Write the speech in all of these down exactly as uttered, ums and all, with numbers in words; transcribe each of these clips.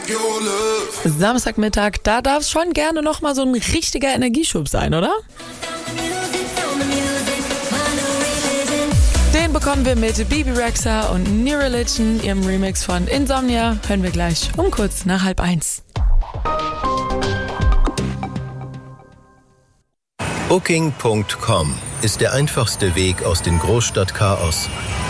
Samstagmittag, da darf es schon gerne nochmal so ein richtiger Energieschub sein, oder? Den bekommen wir mit Bebe Rexha und New Religion, ihrem Remix von Insomnia. Hören wir gleich um kurz nach halb eins. Booking Punkt com ist der einfachste Weg aus dem Großstadtchaos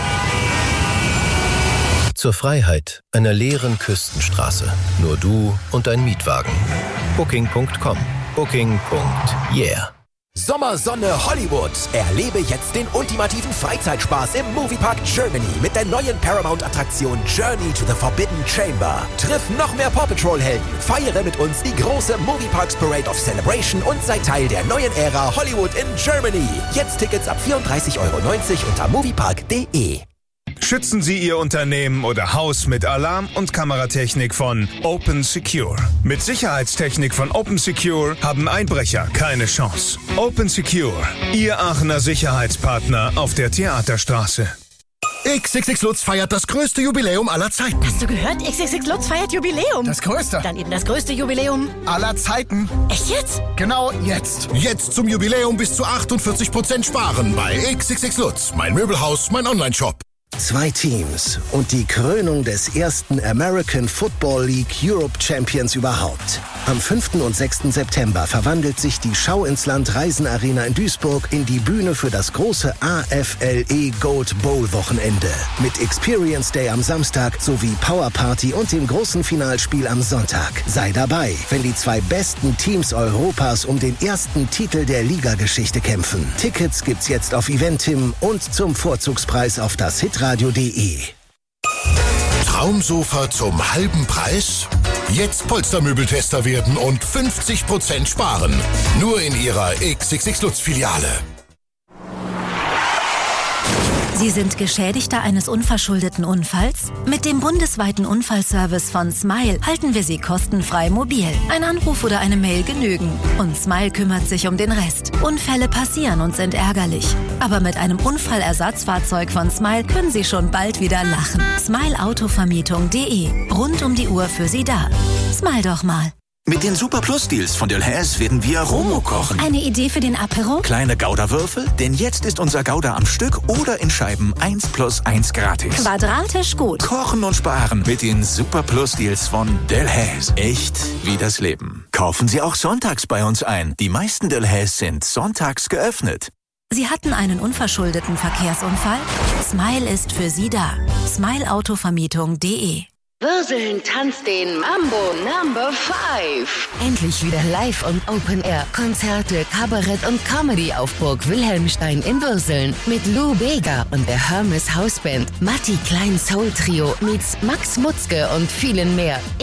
zur Freiheit einer leeren Küstenstraße. Nur du und dein Mietwagen. Booking Punkt com. Booking. Yeah. Sommersonne Hollywood. Erlebe jetzt den ultimativen Freizeitspaß im Moviepark Germany mit der neuen Paramount-Attraktion Journey to the Forbidden Chamber. Triff noch mehr Paw Patrol-Helden, feiere mit uns die große Movieparks Parade of Celebration und sei Teil der neuen Ära Hollywood in Germany. Jetzt Tickets ab vierunddreißig Euro neunzig unter moviepark punkt de. Schützen Sie Ihr Unternehmen oder Haus mit Alarm- und Kameratechnik von Open Secure. Mit Sicherheitstechnik von Open Secure haben Einbrecher keine Chance. Open Secure, Ihr Aachener Sicherheitspartner auf der Theaterstraße. X X X Lutz feiert das größte Jubiläum aller Zeiten. Hast du gehört? X X X Lutz feiert Jubiläum. Das größte. Dann eben das größte Jubiläum aller Zeiten. Echt jetzt? Genau jetzt. Jetzt zum Jubiläum bis zu achtundvierzig Prozent sparen bei X X X Lutz. Mein Möbelhaus, mein Onlineshop. Zwei Teams und die Krönung des ersten American Football League Europe Champions überhaupt. Am fünften und sechsten September verwandelt sich die Schau ins Land Reisenarena in Duisburg in die Bühne für das große A F L E Gold Bowl Wochenende. Mit Experience Day am Samstag sowie Power Party und dem großen Finalspiel am Sonntag. Sei dabei, wenn die zwei besten Teams Europas um den ersten Titel der Ligageschichte kämpfen. Tickets gibt's jetzt auf Eventim und zum Vorzugspreis auf das hitradio punkt de. Traumsofa zum halben Preis? Jetzt Polstermöbeltester werden und fünfzig Prozent sparen. Nur in Ihrer X X X Lutz Filiale. Sie sind Geschädigter eines unverschuldeten Unfalls? Mit dem bundesweiten Unfallservice von Smile halten wir Sie kostenfrei mobil. Ein Anruf oder eine Mail genügen. Und Smile kümmert sich um den Rest. Unfälle passieren und sind ärgerlich. Aber mit einem Unfallersatzfahrzeug von Smile können Sie schon bald wieder lachen. smile autovermietung punkt de. Rund um die Uhr für Sie da. Smile doch mal. Mit den Super Plus Deals von Delhaize werden wir Romo kochen. Eine Idee für den Apero? Kleine Gouda-Würfel, denn jetzt ist unser Gouda am Stück oder in Scheiben eins plus eins gratis. Quadratisch gut. Kochen und sparen mit den Super Plus Deals von Delhaize. Echt wie das Leben. Kaufen Sie auch sonntags bei uns ein. Die meisten Delhaize sind sonntags geöffnet. Sie hatten einen unverschuldeten Verkehrsunfall? Smile ist für Sie da. smile autovermietung punkt de. Würseln tanzt den Mambo Number fünf. Endlich wieder live und Open Air. Konzerte, Kabarett und Comedy auf Burg Wilhelmstein in Würseln. Mit Lou Bega und der Hermes Hausband. Matti Klein Soul Trio meets Max Mutzke und vielen mehr.